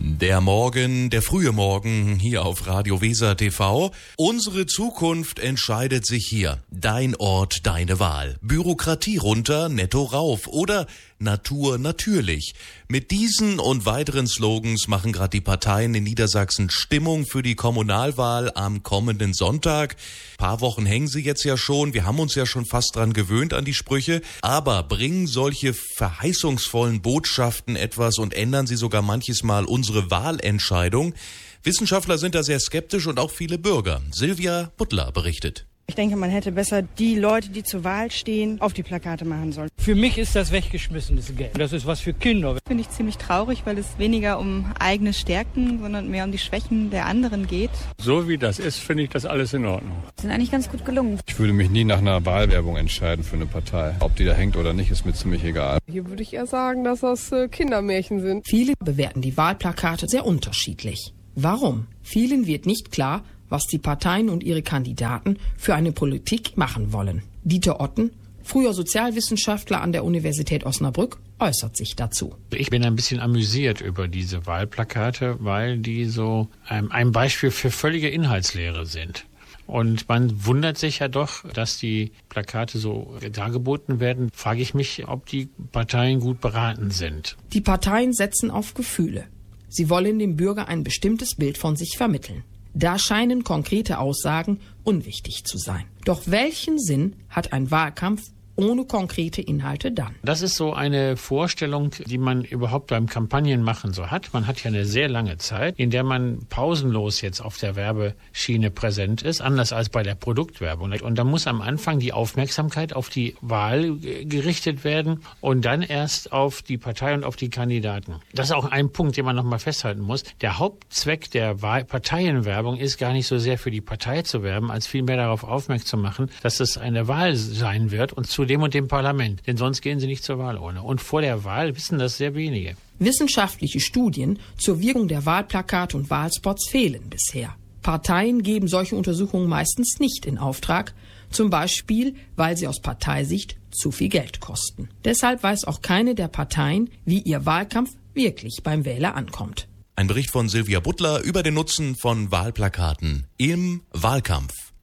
Der Morgen, der frühe Morgen hier auf Radio Weser TV. Unsere Zukunft entscheidet sich hier. Dein Ort, deine Wahl. Bürokratie runter, netto rauf oder Natur natürlich. Mit diesen und weiteren Slogans machen gerade die Parteien in Niedersachsen Stimmung für die Kommunalwahl am kommenden Sonntag. Paar Wochen hängen sie jetzt ja schon. Wir haben uns ja schon fast dran gewöhnt an die Sprüche. Aber bringen solche verheißungsvollen Botschaften etwas und ändern sie sogar manches Mal unsere Wahlentscheidung? Wissenschaftler sind da sehr skeptisch und auch viele Bürger. Silvia Butler berichtet. Ich denke, man hätte besser die Leute, die zur Wahl stehen, auf die Plakate machen sollen. Für mich ist das weggeschmissenes Geld. Das ist was für Kinder. Finde ich ziemlich traurig, weil es weniger um eigene Stärken, sondern mehr um die Schwächen der anderen geht. So wie das ist, finde ich das alles in Ordnung. Sind eigentlich ganz gut gelungen. Ich würde mich nie nach einer Wahlwerbung entscheiden für eine Partei. Ob die da hängt oder nicht, ist mir ziemlich egal. Hier würde ich eher sagen, dass das Kindermärchen sind. Viele bewerten die Wahlplakate sehr unterschiedlich. Warum? Vielen wird nicht klar, was die Parteien und ihre Kandidaten für eine Politik machen wollen. Dieter Otten, früher Sozialwissenschaftler an der Universität Osnabrück, äußert sich dazu. Ich bin ein bisschen amüsiert über diese Wahlplakate, weil die so ein Beispiel für völlige Inhaltslehre sind. Und man wundert sich ja doch, dass die Plakate so dargeboten werden. Frage ich mich, ob die Parteien gut beraten sind. Die Parteien setzen auf Gefühle. Sie wollen dem Bürger ein bestimmtes Bild von sich vermitteln. Da scheinen konkrete Aussagen unwichtig zu sein. Doch welchen Sinn hat ein Wahlkampf ohne konkrete Inhalte dann? Das ist so eine Vorstellung, die man überhaupt beim Kampagnenmachen so hat. Man hat ja eine sehr lange Zeit, in der man pausenlos jetzt auf der Werbeschiene präsent ist, anders als bei der Produktwerbung. Und da muss am Anfang die Aufmerksamkeit auf die Wahl gerichtet werden und dann erst auf die Partei und auf die Kandidaten. Das ist auch ein Punkt, den man nochmal festhalten muss. Der Hauptzweck der Parteienwerbung ist gar nicht so sehr für die Partei zu werben, als vielmehr darauf aufmerksam zu machen, dass es eine Wahl sein wird und zu dem und dem Parlament, denn sonst gehen sie nicht zur Wahl ohne. Und vor der Wahl wissen das sehr wenige. Wissenschaftliche Studien zur Wirkung der Wahlplakate und Wahlspots fehlen bisher. Parteien geben solche Untersuchungen meistens nicht in Auftrag, zum Beispiel, weil sie aus Parteisicht zu viel Geld kosten. Deshalb weiß auch keine der Parteien, wie ihr Wahlkampf wirklich beim Wähler ankommt. Ein Bericht von Silvia Butler über den Nutzen von Wahlplakaten im Wahlkampf.